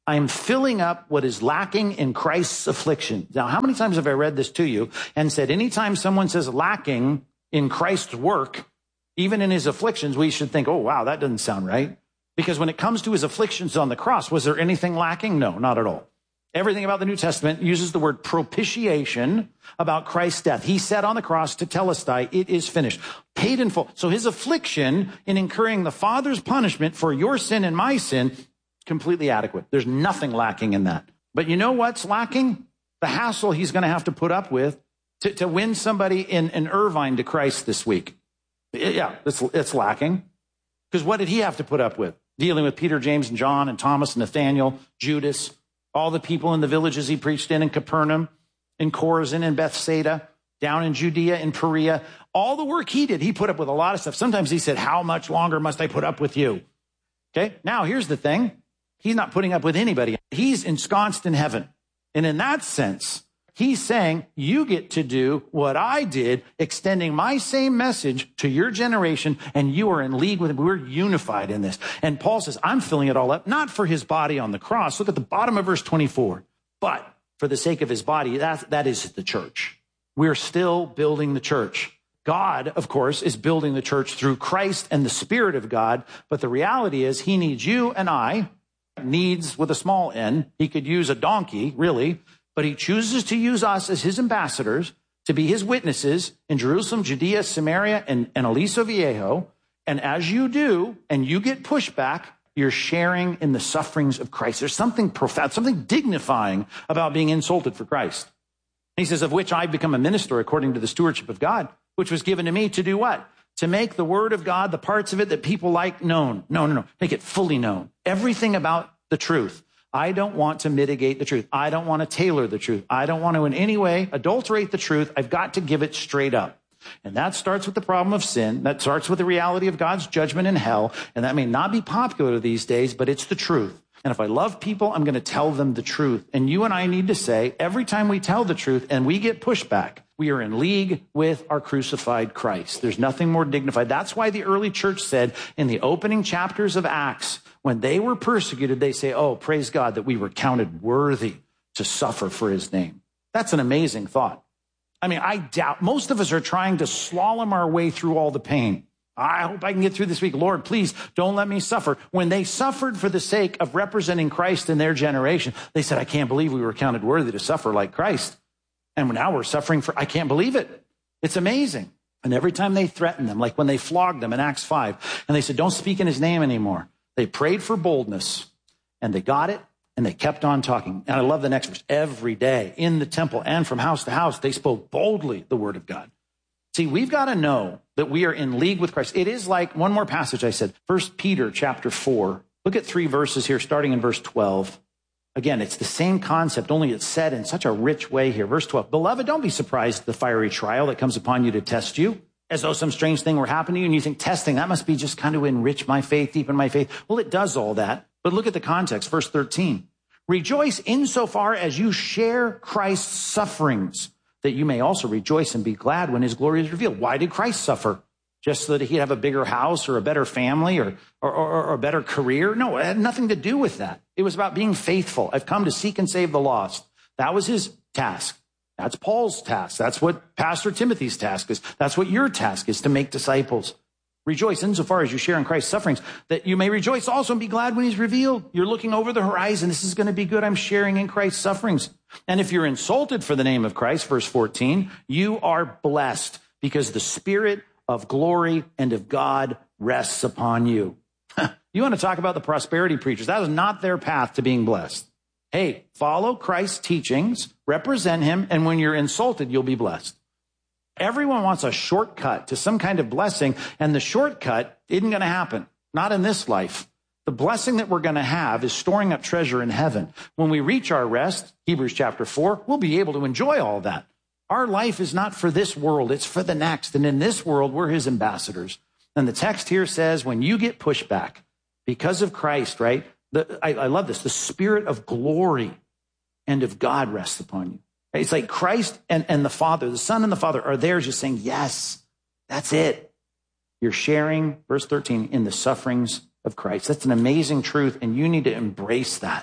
I am filling up what is lacking in Christ's affliction. Now, how many times have I read this to you and said, anytime someone says lacking in Christ's work, even in his afflictions, we should think, oh, wow, that doesn't sound right. Because when it comes to his afflictions on the cross, was there anything lacking? No, not at all. Everything about the New Testament uses the word propitiation about Christ's death. He said on the cross to Telestai, it is finished, paid in full. So his affliction in incurring the Father's punishment for your sin and my sin, completely adequate. There's nothing lacking in that. But you know what's lacking? The hassle he's going to have to put up with to, to win somebody in, in Irvine to Christ this week. Yeah, it's, it's lacking. Because what did he have to put up with? Dealing with Peter, James, and John, and Thomas, and Nathaniel, Judas, all the people in the villages he preached in, in Capernaum, in Chorazin, in Bethsaida, down in Judea, in Perea. All the work he did, he put up with a lot of stuff. Sometimes he said, how much longer must I put up with you? Okay, now here's the thing. He's not putting up with anybody. He's ensconced in heaven. And in that sense, he's saying, you get to do what I did, extending my same message to your generation, and you are in league with him. We're unified in this. And Paul says, I'm filling it all up, not for his body on the cross. Look at the bottom of verse twenty-four. But for the sake of his body, that, that is the church. We're still building the church. God, of course, is building the church through Christ and the Spirit of God. But the reality is he needs you and I, needs with a small n. He could use a donkey, really. But he chooses to use us as his ambassadors to be his witnesses in Jerusalem, Judea, Samaria, and, and Aliso Viejo. And as you do, and you get pushback, you're sharing in the sufferings of Christ. There's something profound, something dignifying about being insulted for Christ. He says, of which I've become a minister according to the stewardship of God, which was given to me to do what? To make the word of God, the parts of it that people like, known. No, no, no. Make it fully known. Everything about the truth. I don't want to mitigate the truth. I don't want to tailor the truth. I don't want to in any way adulterate the truth. I've got to give it straight up. And that starts with the problem of sin. That starts with the reality of God's judgment in hell. And that may not be popular these days, but it's the truth. And if I love people, I'm going to tell them the truth. And you and I need to say, every time we tell the truth and we get pushback, we are in league with our crucified Christ. There's nothing more dignified. That's why the early church said in the opening chapters of Acts, when they were persecuted, they say, oh, praise God that we were counted worthy to suffer for his name. That's an amazing thought. I mean, I doubt most of us are trying to slalom our way through all the pain. I hope I can get through this week. Lord, please don't let me suffer. When they suffered for the sake of representing Christ in their generation, they said, I can't believe we were counted worthy to suffer like Christ. And now we're suffering for, I can't believe it. It's amazing. And every time they threatened them, like when they flogged them in Acts five, and they said, don't speak in his name anymore. They prayed for boldness, and they got it, and they kept on talking. And I love the next verse. Every day in the temple and from house to house, they spoke boldly the word of God. See, we've got to know that we are in league with Christ. It is like one more passage I said, First Peter chapter four. Look at three verses here, starting in verse twelve. Again, it's the same concept, only it's said in such a rich way here. Verse twelve, beloved, don't be surprised at the fiery trial that comes upon you to test you, as though some strange thing were happening to you, and you think, testing, that must be just kind of enrich my faith, deepen my faith. Well, it does all that. But look at the context, verse thirteen. Rejoice insofar as you share Christ's sufferings, that you may also rejoice and be glad when his glory is revealed. Why did Christ suffer? Just so that he'd have a bigger house or a better family or, or, or, or a better career? No, it had nothing to do with that. It was about being faithful. I've come to seek and save the lost. That was his task. That's Paul's task. That's what Pastor Timothy's task is. That's what your task is, to make disciples. Rejoice insofar as you share in Christ's sufferings, that you may rejoice also and be glad when he's revealed. You're looking over the horizon. This is going to be good. I'm sharing in Christ's sufferings. And if you're insulted for the name of Christ, verse fourteen, you are blessed because the Spirit of glory and of God rests upon you. You want to talk about the prosperity preachers? That is not their path to being blessed. Hey, follow Christ's teachings, represent him, and when you're insulted, you'll be blessed. Everyone wants a shortcut to some kind of blessing, and the shortcut isn't going to happen. Not in this life. The blessing that we're going to have is storing up treasure in heaven. When we reach our rest, Hebrews chapter four, we'll be able to enjoy all that. Our life is not for this world, it's for the next. And in this world, we're his ambassadors. And the text here says, when you get pushed back because of Christ, right? The, I, I love this. The Spirit of glory and of God rests upon you. It's like Christ and, and the Father, the Son and the Father are there just saying, yes, that's it. You're sharing, verse thirteen, in the sufferings of Christ. That's an amazing truth, and you need to embrace that.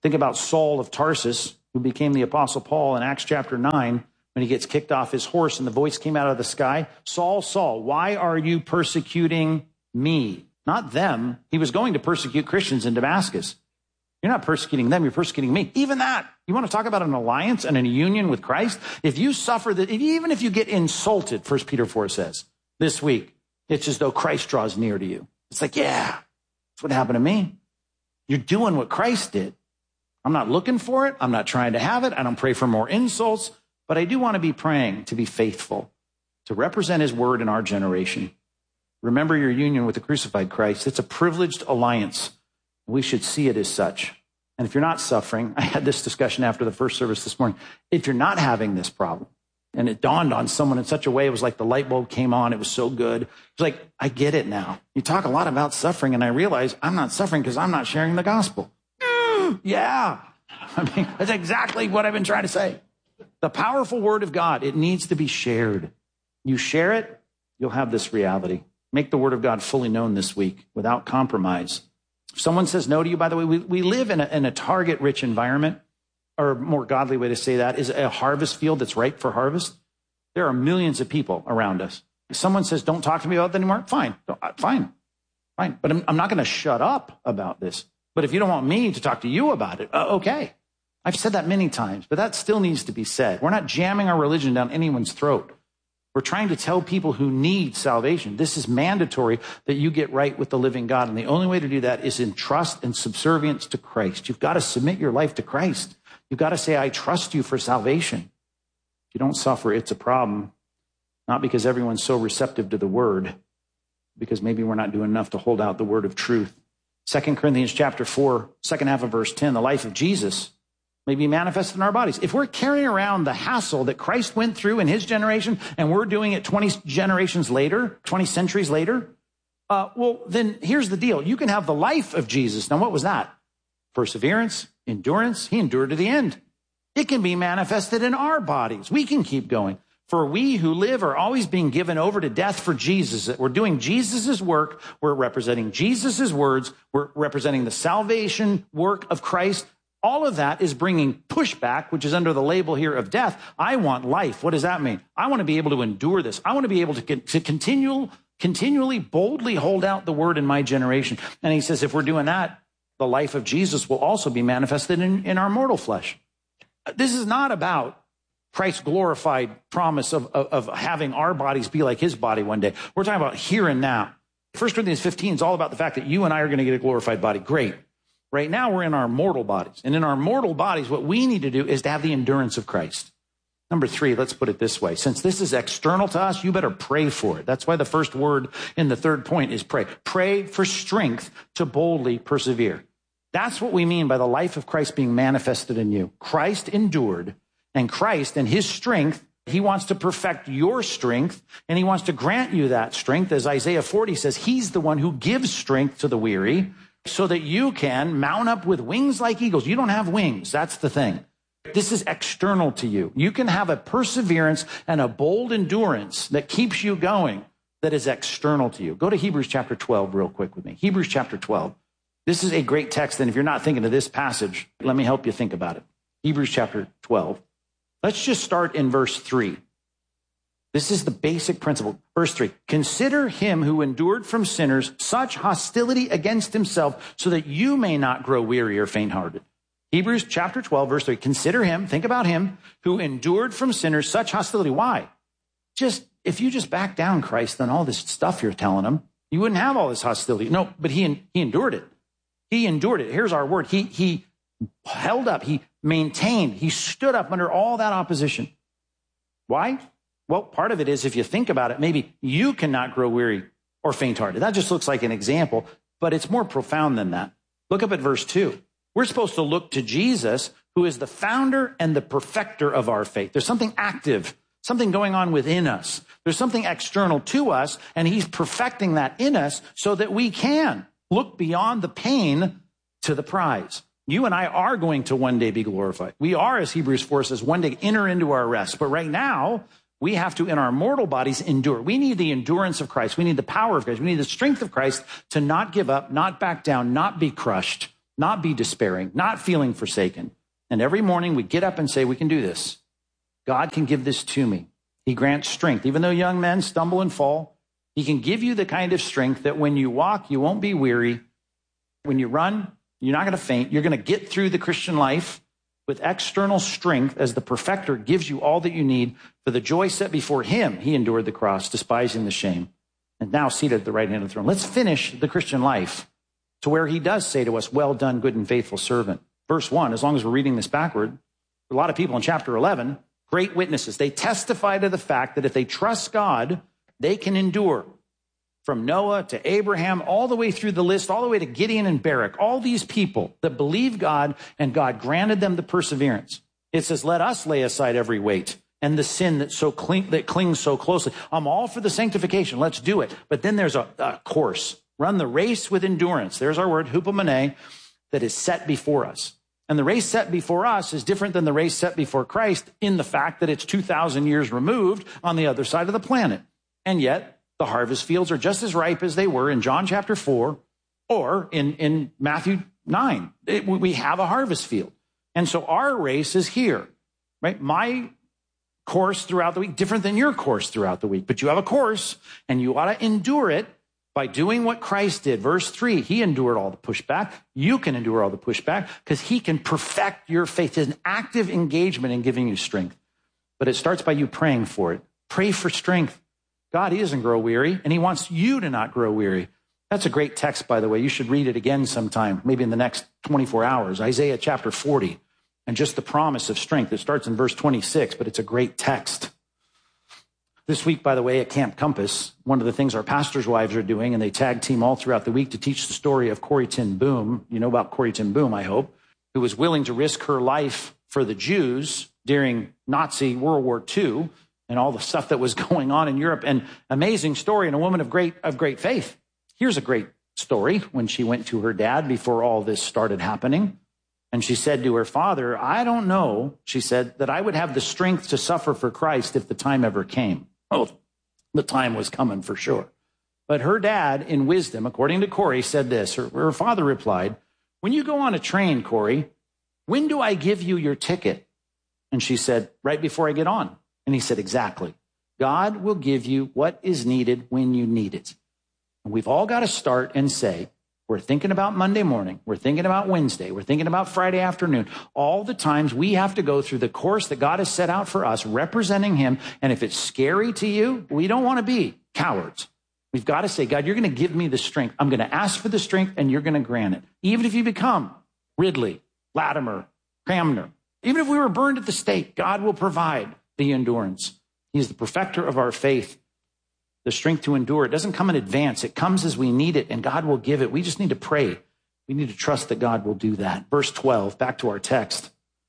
Think about Saul of Tarsus, who became the Apostle Paul in Acts chapter nine, when he gets kicked off his horse and the voice came out of the sky. Saul, Saul, why are you persecuting me? Not them. He was going to persecute Christians in Damascus. You're not persecuting them, you're persecuting me. Even that. You want to talk about an alliance and a union with Christ? If you suffer that, even if you get insulted, First Peter four says, this week, it's as though Christ draws near to you. It's like, yeah, that's what happened to me. You're doing what Christ did. I'm not looking for it. I'm not trying to have it. I don't pray for more insults, but I do want to be praying to be faithful, to represent his word in our generation. Remember your union with the crucified Christ. It's a privileged alliance. We should see it as such. And if you're not suffering, I had this discussion after the first service this morning. If you're not having this problem, and it dawned on someone in such a way, it was like the light bulb came on. It was so good. It's like, I get it now. You talk a lot about suffering, and I realize I'm not suffering because I'm not sharing the gospel. Yeah. I mean, that's exactly what I've been trying to say. The powerful word of God, it needs to be shared. You share it, you'll have this reality. Make the word of God fully known this week without compromise. If someone says no to you, by the way, we, we live in a, in a target-rich environment, or a more godly way to say that is a harvest field that's ripe for harvest. There are millions of people around us. If someone says, don't talk to me about that anymore, fine, fine, fine. But I'm, I'm not going to shut up about this. But if you don't want me to talk to you about it, uh, okay. I've said that many times, but that still needs to be said. We're not jamming our religion down anyone's throat. We're trying to tell people who need salvation, this is mandatory that you get right with the living God. And the only way to do that is in trust and subservience to Christ. You've got to submit your life to Christ. You've got to say, I trust you for salvation. If you don't suffer, it's a problem. Not because everyone's so receptive to the word, because maybe we're not doing enough to hold out the word of truth. Second Corinthians chapter four, second half of verse ten, the life of Jesus may be manifested in our bodies. If we're carrying around the hassle that Christ went through in his generation, and we're doing it twenty generations later, twenty centuries later, uh, well, then here's the deal. You can have the life of Jesus. Now, what was that? Perseverance, endurance. He endured to the end. It can be manifested in our bodies. We can keep going. For we who live are always being given over to death for Jesus. We're doing Jesus's work. We're representing Jesus's words. We're representing the salvation work of Christ. All of that is bringing pushback, which is under the label here of death. I want life. What does that mean? I want to be able to endure this. I want to be able to, to continue, continually, boldly hold out the word in my generation. And he says, if we're doing that, the life of Jesus will also be manifested in, in our mortal flesh. This is not about Christ's glorified promise of, of, of having our bodies be like his body one day. We're talking about here and now. First Corinthians fifteen is all about the fact that you and I are going to get a glorified body. Great. Right now we're in our mortal bodies. And in our mortal bodies, what we need to do is to have the endurance of Christ. Number three, let's put it this way. Since this is external to us, you better pray for it. That's why the first word in the third point is pray. Pray for strength to boldly persevere. That's what we mean by the life of Christ being manifested in you. Christ endured, and Christ and his strength, he wants to perfect your strength, and he wants to grant you that strength. As Isaiah forty says, he's the one who gives strength to the weary so that you can mount up with wings like eagles. You don't have wings. That's the thing. This is external to you. You can have a perseverance and a bold endurance that keeps you going that is external to you. Go to Hebrews chapter twelve real quick with me. Hebrews chapter twelve. This is a great text, and if you're not thinking of this passage, let me help you think about it. Hebrews chapter twelve. Let's just start in verse three. This is the basic principle. Verse three, consider him who endured from sinners such hostility against himself so that you may not grow weary or faint-hearted. Hebrews chapter twelve, verse three, consider him, think about him, who endured from sinners such hostility. Why? Just, if you just back down Christ, then all this stuff you're telling him, you wouldn't have all this hostility. No, but he, he endured it. He endured it. Here's our word. He, he held up, he maintained, he stood up under all that opposition. Why? Well, part of it is, if you think about it, maybe you cannot grow weary or faint-hearted. That just looks like an example, but it's more profound than that. Look up at verse two. We're supposed to look to Jesus, who is the founder and the perfecter of our faith. There's something active, something going on within us. There's something external to us, and he's perfecting that in us so that we can look beyond the pain to the prize. You and I are going to one day be glorified. We are, as Hebrews four says, one day enter into our rest. But right now, we have to, in our mortal bodies, endure. We need the endurance of Christ. We need the power of Christ. We need the strength of Christ to not give up, not back down, not be crushed. not be despairing, not feeling forsaken. And every morning we get up and say, we can do this. God can give this to me. He grants strength. Even though young men stumble and fall, he can give you the kind of strength that when you walk, you won't be weary. When you run, you're not going to faint. You're going to get through the Christian life with external strength as the perfecter gives you all that you need. For the joy set before him, he endured the cross, despising the shame, and now seated at the right hand of the throne. Let's finish the Christian life to where he does say to us, well done, good and faithful servant. Verse one, as long as we're reading this backward, a lot of people in chapter eleven, great witnesses. They testify to the fact that if they trust God, they can endure. From Noah to Abraham, all the way through the list, all the way to Gideon and Barak, all these people that believe God and God granted them the perseverance. It says, let us lay aside every weight and the sin that so cling, that clings so closely. I'm all for the sanctification. Let's do it. But then there's a, a course. Run the race with endurance. There's our word, hupomene, that is set before us. And the race set before us is different than the race set before Christ in the fact that it's two thousand years removed on the other side of the planet. And yet, the harvest fields are just as ripe as they were in John chapter four or in, in Matthew nine. It, we have a harvest field. And so our race is here, right? My course throughout the week, different than your course throughout the week. But you have a course, and you ought to endure it by doing what Christ did. Verse three, he endured all the pushback. You can endure all the pushback because he can perfect your faith. It's an active engagement in giving you strength. But it starts by you praying for it. Pray for strength. God, he doesn't grow weary, and he wants you to not grow weary. That's a great text, by the way. You should read it again sometime, maybe in the next twenty-four hours. Isaiah chapter forty, and just the promise of strength. It starts in verse twenty-six, but it's a great text. This week, by the way, at Camp Compass, one of the things our pastors' wives are doing, and they tag team all throughout the week to teach the story of Corrie ten Boom. You know about Corrie ten Boom, I hope, who was willing to risk her life for the Jews during Nazi World War Two. And all the stuff that was going on in Europe. And amazing story, and a woman of great of great faith. Here's a great story when she went to her dad before all this started happening. And she said to her father, I don't know, she said, that I would have the strength to suffer for Christ if the time ever came. Oh, the time was coming for sure. But her dad, in wisdom, according to Corrie, said this. Her, her father replied, when you go on a train, Corrie, when do I give you your ticket? And she said, right before I get on. And he said, exactly. God will give you what is needed when you need it. And we've all got to start and say, we're thinking about Monday morning. We're thinking about Wednesday. We're thinking about Friday afternoon. All the times we have to go through the course that God has set out for us, representing him. And if it's scary to you, we don't want to be cowards. We've got to say, God, you're going to give me the strength. I'm going to ask for the strength, and you're going to grant it. Even if you become Ridley, Latimer, Cramner, even if we were burned at the stake, God will provide the endurance. He's the perfecter of our faith. The strength to endure, it doesn't come in advance. It comes as we need it, and God will give it. We just need to pray. We need to trust that God will do that. Verse twelve, back to our text.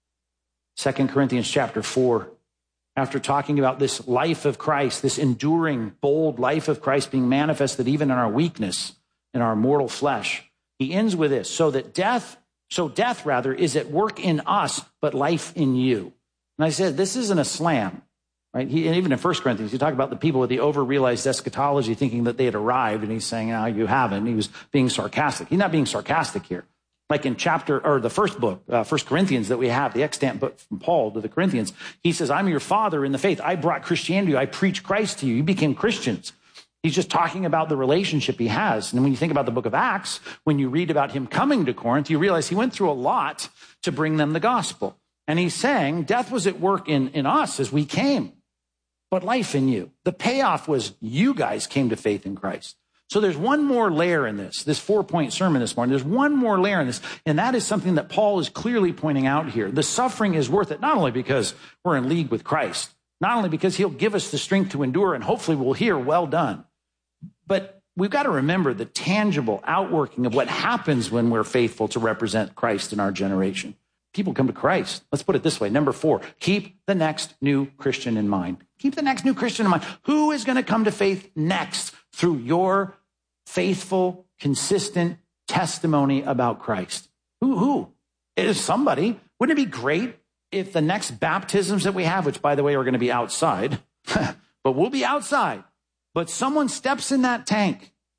Second Corinthians chapter four. After talking about this life of Christ, this enduring, bold life of Christ being manifested even in our weakness, in our mortal flesh, he ends with this, so that death, so death rather, is at work in us, but life in you. And I said, this isn't a slam, right? He, and even in First Corinthians, you talk about the people with the over-realized eschatology thinking that they had arrived, and he's saying, no, you haven't. He was being sarcastic. He's not being sarcastic here. Like in chapter, or the first book, uh, First Corinthians that we have, the extant book from Paul to the Corinthians, he says, I'm your father in the faith. I brought Christianity. I preached Christ to you. You became Christians. He's just talking about the relationship he has. And when you think about the book of Acts, when you read about him coming to Corinth, you realize he went through a lot to bring them the gospel. And he's saying death was at work in, in us as we came, but life in you. The payoff was you guys came to faith in Christ. So there's one more layer in this, this four-point sermon this morning. There's one more layer in this, and that is something that Paul is clearly pointing out here. The suffering is worth it, not only because we're in league with Christ, not only because he'll give us the strength to endure, and hopefully we'll hear, well done, but we've got to remember the tangible outworking of what happens when we're faithful to represent Christ in our generation. People come to Christ. Let's put it this way. Number four, keep the next new Christian in mind. Keep the next new Christian in mind. Who is going to come to faith next through your faithful, consistent testimony about Christ? Who, who? It is somebody. Wouldn't it be great if the next baptisms that we have, which by the way are going to be outside, but we'll be outside, but someone steps in that tank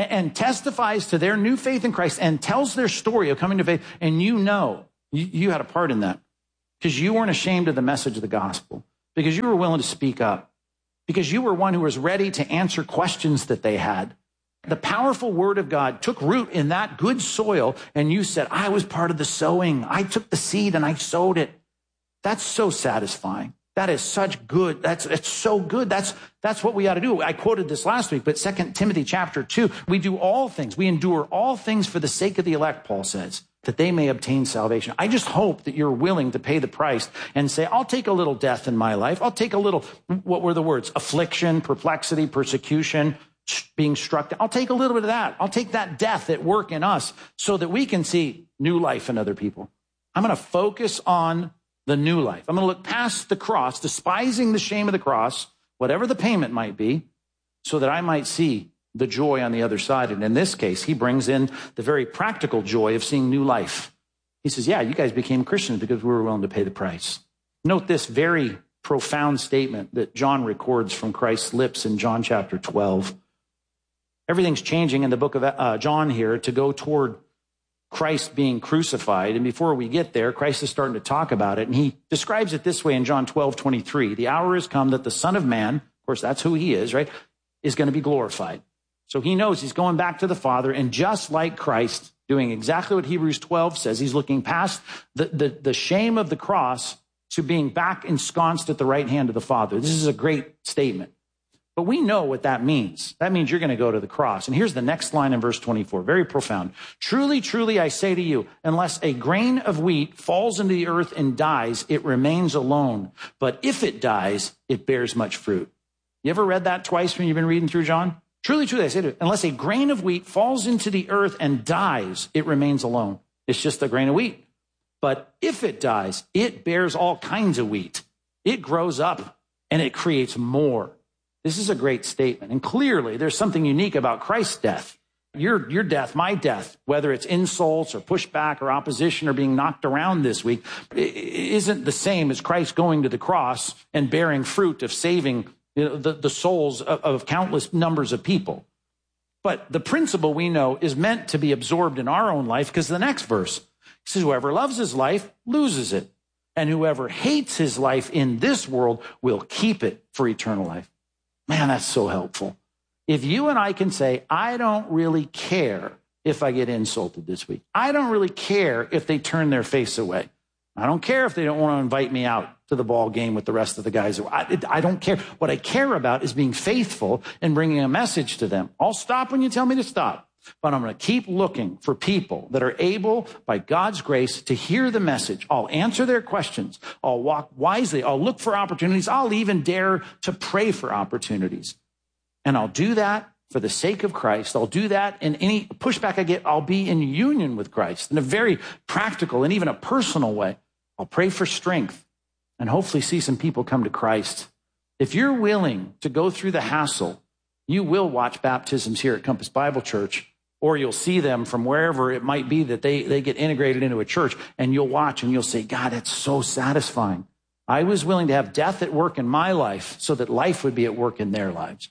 and, and testifies to their new faith in Christ and tells their story of coming to faith, and you know you, you had a part in that because you weren't ashamed of the message of the gospel, because you were willing to speak up, because you were one who was ready to answer questions that they had. The powerful word of God took root in that good soil, and you said, I was part of the sowing. I took the seed and I sowed it. That's so satisfying. That is such good. That's it's so good. That's that's what we ought to do. I quoted this last week, but Second Timothy chapter two, we do all things. We endure all things for the sake of the elect, Paul says, that they may obtain salvation. I just hope that you're willing to pay the price and say, I'll take a little death in my life. I'll take a little, what were the words? Affliction, perplexity, persecution, being struck down. I'll take a little bit of that. I'll take that death at work in us so that we can see new life in other people. I'm going to focus on the new life. I'm going to look past the cross, despising the shame of the cross, whatever the payment might be, so that I might see the joy on the other side. And in this case, he brings in the very practical joy of seeing new life. He says, yeah, you guys became Christians because we were willing to pay the price. Note this very profound statement that John records from Christ's lips in John chapter twelve. Everything's changing in the book of uh, John here to go toward Christ being crucified. And before we get there, Christ is starting to talk about it. And he describes it this way in John twelve twenty-three. The hour has come that the Son of Man, of course, that's who he is, right, is going to be glorified. So he knows he's going back to the Father. And just like Christ, doing exactly what Hebrews twelve says, he's looking past the, the, the shame of the cross to being back ensconced at the right hand of the Father. This is a great statement. But we know what that means. That means you're going to go to the cross. And here's the next line in verse twenty-four, very profound. Truly, truly, I say to you, unless a grain of wheat falls into the earth and dies, it remains alone. But if it dies, it bears much fruit. You ever read that twice when you've been reading through John? Truly, truly, I say to you, unless a grain of wheat falls into the earth and dies, it remains alone. It's just a grain of wheat. But if it dies, it bears all kinds of wheat. It grows up and it creates more. This is a great statement. And clearly, there's something unique about Christ's death. Your, your death, my death, whether it's insults or pushback or opposition or being knocked around this week, isn't the same as Christ going to the cross and bearing fruit of saving, you know, the, the souls of, of countless numbers of people. But the principle we know is meant to be absorbed in our own life, because the next verse says, whoever loves his life loses it, and whoever hates his life in this world will keep it for eternal life. Man, that's so helpful. If you and I can say, I don't really care if I get insulted this week. I don't really care if they turn their face away. I don't care if they don't want to invite me out to the ball game with the rest of the guys. I, I don't care. What I care about is being faithful and bringing a message to them. I'll stop when you tell me to stop, but I'm going to keep looking for people that are able, by God's grace, to hear the message. I'll answer their questions. I'll walk wisely. I'll look for opportunities. I'll even dare to pray for opportunities. And I'll do that for the sake of Christ. I'll do that in any pushback I get. I'll be in union with Christ in a very practical and even a personal way. I'll pray for strength and hopefully see some people come to Christ. If you're willing to go through the hassle, you will watch baptisms here at Compass Bible Church, or you'll see them from wherever it might be that they, they get integrated into a church, and you'll watch and you'll say, God, it's so satisfying. I was willing to have death at work in my life so that life would be at work in their lives.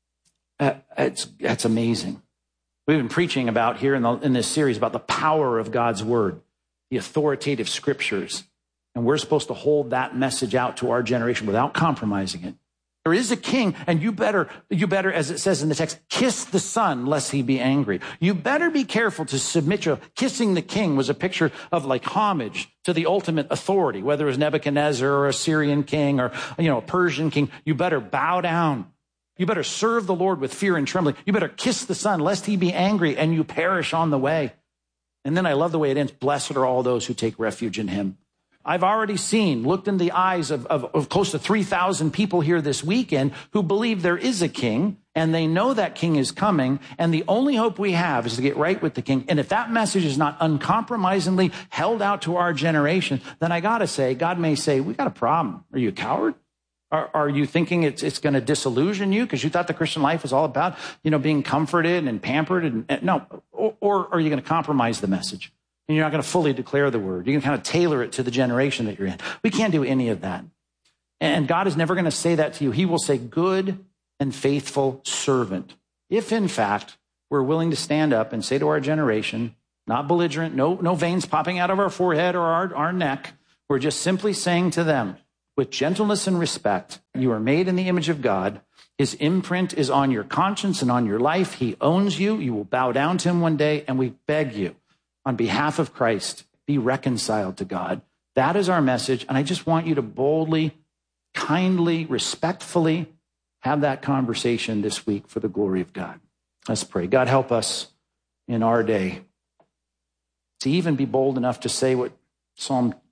Uh, it's, that's amazing. We've been preaching about here in, the, in this series about the power of God's word, the authoritative scriptures. And we're supposed to hold that message out to our generation without compromising it. There is a king, and you better, you better, as it says in the text, kiss the son lest he be angry. You better be careful to submit your, kissing the king was a picture of like homage to the ultimate authority, whether it was Nebuchadnezzar or a Syrian king or, you know, a Persian king. You better bow down. You better serve the Lord with fear and trembling. You better kiss the son lest he be angry and you perish on the way. And then I love the way it ends. Blessed are all those who take refuge in him. I've already seen, looked in the eyes of, of, of close to three thousand people here this weekend who believe there is a king, and they know that king is coming, and the only hope we have is to get right with the king. And if that message is not uncompromisingly held out to our generation, then I got to say, God may say, we got a problem. Are you a coward? Are, are you thinking it's, it's going to disillusion you because you thought the Christian life was all about, you know, being comforted and pampered? And, and no, or, or are you going to compromise the message? And you're not going to fully declare the word. You can kind of tailor it to the generation that you're in. We can't do any of that. And God is never going to say that to you. He will say, good and faithful servant. If in fact we're willing to stand up and say to our generation, not belligerent, no, no veins popping out of our forehead or our, our neck. We're just simply saying to them, with gentleness and respect, you are made in the image of God. His imprint is on your conscience and on your life. He owns you. You will bow down to him one day. And we beg you, on behalf of Christ, be reconciled to God. That is our message. And I just want you to boldly, kindly, respectfully have that conversation this week for the glory of God. Let's pray. God, help us in our day to even be bold enough to say what Psalm